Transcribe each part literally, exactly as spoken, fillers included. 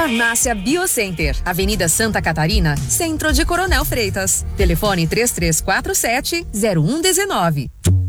Farmácia Biocenter, Avenida Santa Catarina, Centro de Coronel Freitas. Telefone três três quatro sete, zero um um nove.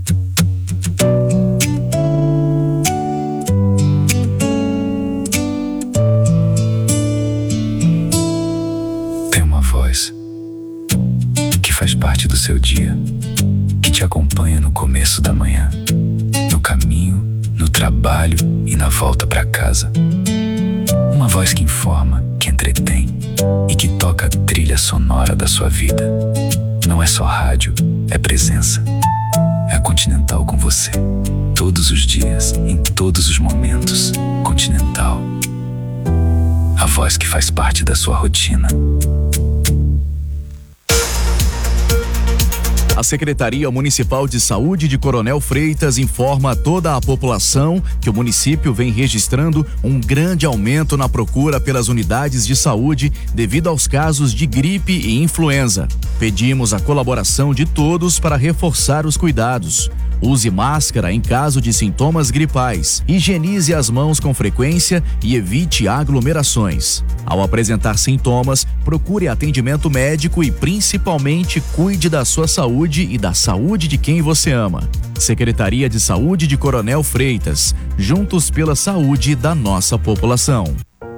Tem uma voz que faz parte do seu dia, que te acompanha no começo da manhã, no caminho, no trabalho e na volta para casa. Uma voz que informa, que entretém e que toca a trilha sonora da sua vida. Não é só rádio, é presença. É a Continental com você. Todos os dias, em todos os momentos. Continental. A voz que faz parte da sua rotina. A Secretaria Municipal de Saúde de Coronel Freitas informa a toda a população que o município vem registrando um grande aumento na procura pelas unidades de saúde devido aos casos de gripe e influenza. Pedimos a colaboração de todos para reforçar os cuidados. Use máscara em caso de sintomas gripais. Higienize as mãos com frequência e evite aglomerações. Ao apresentar sintomas, procure atendimento médico e principalmente cuide da sua saúde e da saúde de quem você ama. Secretaria de Saúde de Coronel Freitas, juntos pela saúde da nossa população.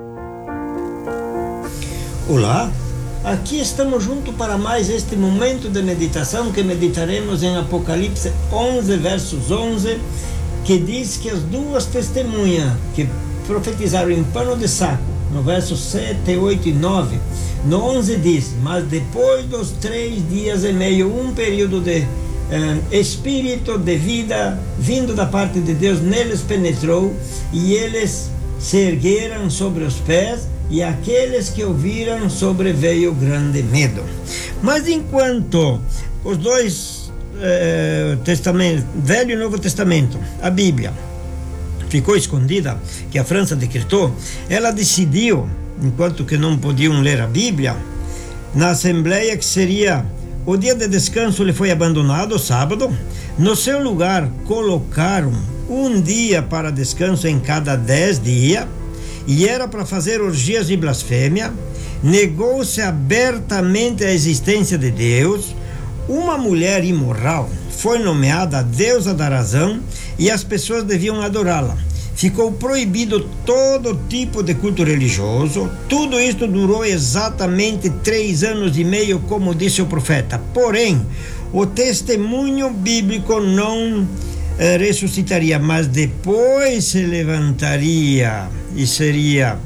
Olá, aqui estamos juntos para mais este momento de meditação que meditaremos em Apocalipse onze, versos onze, que diz que as duas testemunhas que profetizaram em pano de saco, no verso sete, oito e nove, no onze diz: mas depois dos três dias e meio, um período de eh, espírito de vida vindo da parte de Deus neles penetrou, e eles se ergueram sobre os pés, e aqueles que ouviram sobreveio grande medo. Mas enquanto os dois eh, testamentos, Velho e Novo Testamento, a Bíblia, ficou escondida, que a França decretou, ela decidiu, enquanto que não podiam ler a Bíblia, na Assembleia, que seria o dia de descanso lhe foi abandonado, o sábado. No seu lugar colocaram um dia para descanso em cada dez dias, e era para fazer orgias de blasfêmia. Negou-se abertamente a existência de Deus. Uma mulher imoral foi nomeada a deusa da razão e as pessoas deviam adorá-la. Ficou proibido todo tipo de culto religioso. Tudo isto durou exatamente três anos e meio, como disse o profeta. Porém, o testemunho bíblico não eh, ressuscitaria, mas depois se levantaria e seria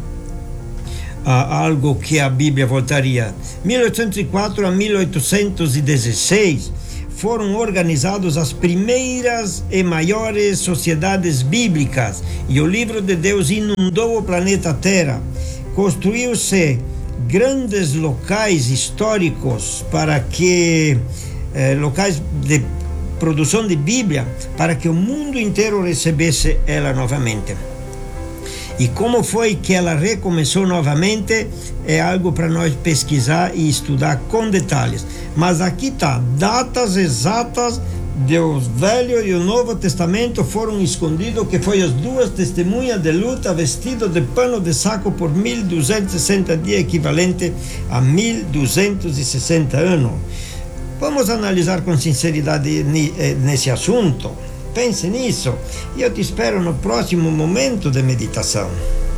ah, algo que a Bíblia voltaria. mil oitocentos e quatro a mil oitocentos e dezesseis foram organizadas as primeiras e maiores sociedades bíblicas, e o livro de Deus inundou o planeta Terra. Construiu-se grandes locais históricos para que eh, locais de produção de Bíblia, para que o mundo inteiro recebesse ela novamente. E como foi que ela recomeçou novamente é algo para nós pesquisar e estudar com detalhes. Mas aqui está, datas exatas do Velho e o Novo Testamento foram escondidos, que foi as duas testemunhas de luta vestidas de pano de saco por mil duzentos e sessenta dias, equivalente a mil duzentos e sessenta anos. Vamos analisar com sinceridade nesse assunto. Pense nisso e eu te espero no próximo momento de meditação.